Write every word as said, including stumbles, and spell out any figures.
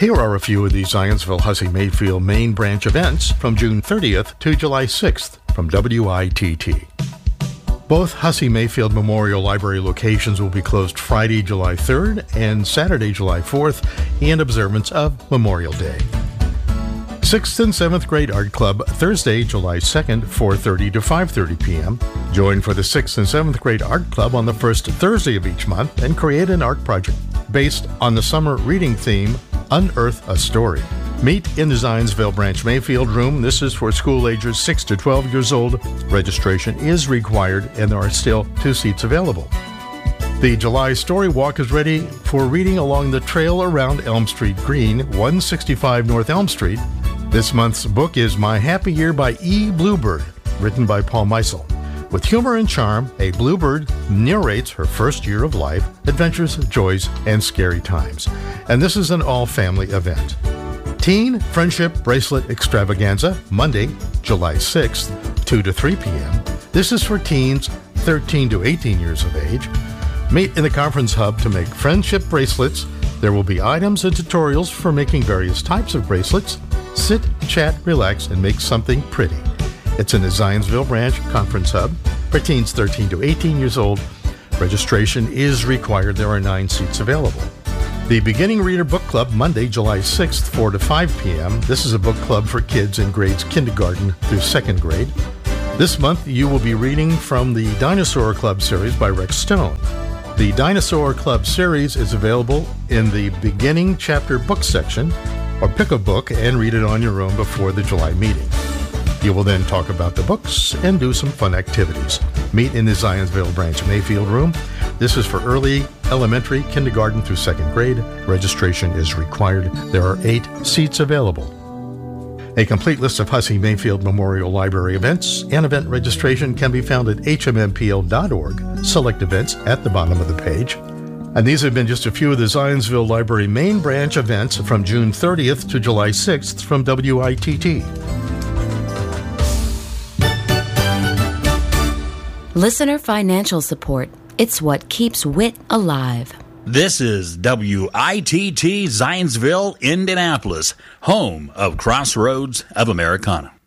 Here are a few of the Zionsville Hussey Mayfield main branch events from June thirtieth to July sixth from W I T T. Both Hussey Mayfield Memorial Library locations will be closed Friday, July third and Saturday, July fourth in observance of Memorial Day. sixth and seventh grade art club Thursday, July second, four thirty to five thirty p.m. Join for the sixth and seventh grade art club on the first Thursday of each month and create an art project based on the summer reading theme, Unearth a Story. Meet in the Zionsville Branch Mayfield room. This is for school ages six to twelve years old. Registration is required and there are still two seats available. The July Story Walk is ready for reading along the trail around Elm Street Green, one sixty-five North Elm Street. This month's book is My Happy Year by E. Bluebird, written by Paul Meisel. With humor and charm, a bluebird narrates her first year of life, adventures, joys, and scary times. And this is an all-family event. Teen Friendship Bracelet Extravaganza, Monday, July sixth, two to three p.m. This is for teens thirteen to eighteen years of age. Meet in the conference hub to make friendship bracelets. There will be items and tutorials for making various types of bracelets. Sit, chat, relax, and make something pretty. It's in the Zionsville Branch Conference Hub for teens thirteen to eighteen years old. Registration is required. There are nine seats available. The Beginning Reader Book Club, Monday, July sixth, four to five p.m. This is a book club for kids in grades kindergarten through second grade. This month, you will be reading from the Dinosaur Club series by Rex Stone. The Dinosaur Club series is available in the Beginning Chapter Book section, or pick a book and read it on your own before the July meeting. You will then talk about the books and do some fun activities. Meet in the Zionsville Branch Mayfield room. This is for early, elementary, kindergarten through second grade. Registration is required. There are eight seats available. A complete list of Hussey Mayfield Memorial Library events and event registration can be found at h m m p l dot org. Select events at the bottom of the page. And these have been just a few of the Zionsville Library main branch events from June thirtieth to July sixth from W I T T. Listener financial support. It's what keeps wit alive. This is W I T T Zionsville, Indianapolis, home of Crossroads of Americana.